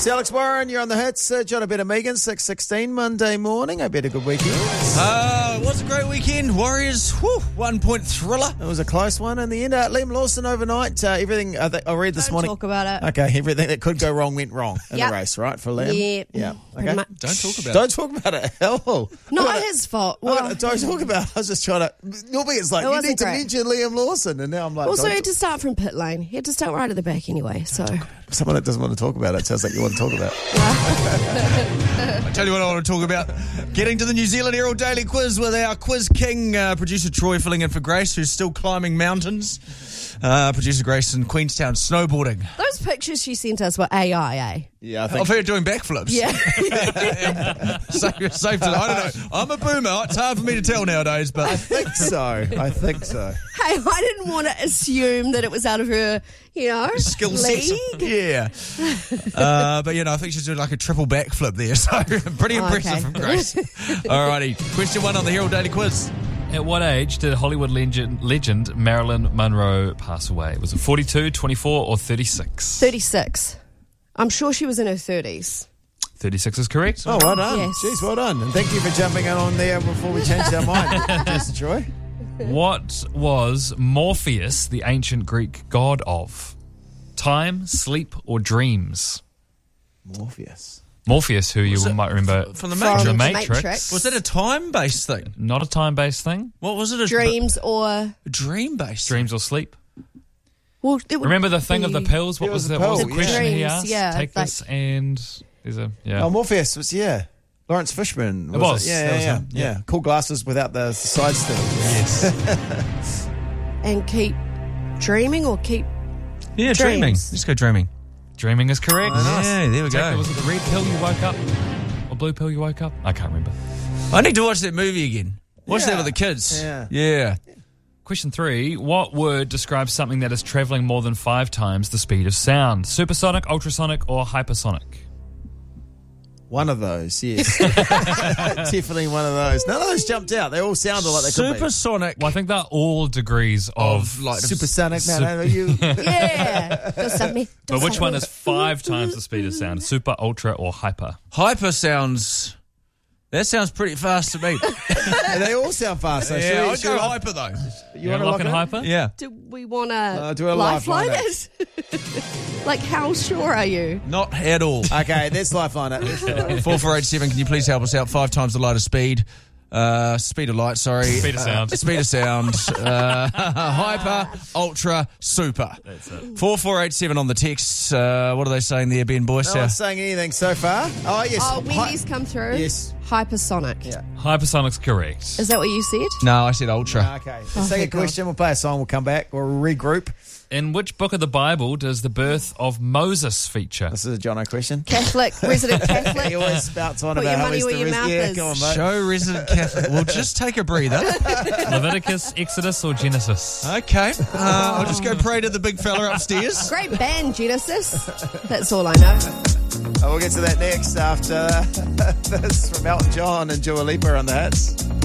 It's Alex Warren, you're on the hits. John Abetta Megan, 6:16 Monday morning. I bet a good weekend. It was a great weekend. Warriors, 1-point thriller. It was a close one in the end. Liam Lawson overnight, everything I read this morning. Don't talk about it. Okay, everything that could go wrong went wrong in Yep. the race, right, for Liam? Yep. Yeah. Pretty Okay. much. Don't talk about it. Don't talk about it. Hell. Not his fault. Well, Don't talk about it. I was just trying to. Normally it's like, It you wasn't need to great. mention Liam Lawson, and now I'm like, also, don't he had to start from pit lane. He had to start right at the back anyway, so. someone that doesn't want to talk about it sounds like you want to talk about it. I tell you what I want to talk about. Getting to the New Zealand Herald Daily Quiz with our quiz king, producer Troy, filling in for Grace, who's still climbing mountains. Producer Grace in Queenstown snowboarding. Those pictures she sent us were AI, eh? Yeah, I I've think. heard her doing backflips. Yeah. safe to, I don't know. I'm a boomer. It's hard for me to tell nowadays, I but think so. Hey, I didn't want to assume that it was out of her, skill set. league. Yeah. But, I think she's doing like a triple backflip there. So pretty impressive okay. from Grace. Alrighty. Question 1 on the Herald Daily Quiz. At what age did Hollywood legend Marilyn Monroe pass away? Was it 42, 24, or 36? 36. I'm sure she was in her 30s. 36 is correct. Oh, well done. Yes. Jeez, well done. And thank you for jumping in on there before we changed our mind, Mr. Troy. What was Morpheus, the ancient Greek god of? Time, sleep, or dreams? Morpheus, who you Was it might remember from the From Matrix? The The Matrix. Matrix. Was that a time-based thing? Not a time-based thing. What was it? Dreams or... Dream-based? Dreams or sleep. Well, it would Remember the thing of the be- pills? What Yeah, it was was the the what was the pill, question yeah. he Dreams, asked? yeah, Take like- this and there's a Oh, Morpheus was, Lawrence Fishburne. It was. Yeah, That was yeah, him. yeah. Cool glasses without the side still. Yes. And keep dreaming or keep... Yeah, Dreams. dreaming. Let's go dreaming. Dreaming is correct. Yeah, there we Take- go. Was it the red pill you woke up? Or blue pill you woke up? I can't remember. I need to watch that movie again. Watch Yeah. that with the kids. Yeah. Question 3. What word describes something that is travelling more than 5 times the speed of sound? Supersonic, ultrasonic, or hypersonic? One of those, yes. Definitely one of those. None of those jumped out. They all sounded like they could be. Supersonic. Well, I think they're all degrees of... like Supersonic, no, you. Yeah. But which one is 5 times the speed of sound? Super, ultra, or hyper? Hyper sounds... That sounds pretty fast to me. They all sound fast. So Yeah, I'd should go we- hyper though. You You're want to locking lock it? hyper? Yeah. Do we want to do a lifeline it? Like, how sure are you? Not at all. Okay, let's lifeline it. 4487, can you please help us out? 5 times the light of speed. Speed of light, sorry. Speed of sound. Speed of sound. Hyper, ultra, super. That's it. 4487 on the text. What are they saying there, Ben Boyce? No one's saying anything so far. Oh, yes. Oh, when these come through? Yes. Hypersonic. Yeah. Hypersonic's correct. Is that what you said? No, I said ultra. Okay. Let's Oh, take a thank God. question. We'll play a song. We'll come back. We'll regroup. In which book of the Bible does the birth of Moses feature? This is a Jono question. Catholic, resident Catholic. He always spouts on Put about your how money he's where the your mouth yeah, is. come on, mate. Show resident Catholic. Well, just take a breather. Leviticus, Exodus, or Genesis? Okay. I'll just go pray to the big fella upstairs. Great band, Genesis. That's all I know. We'll get to that next after this from Elton John and Dua Lipa on the hits.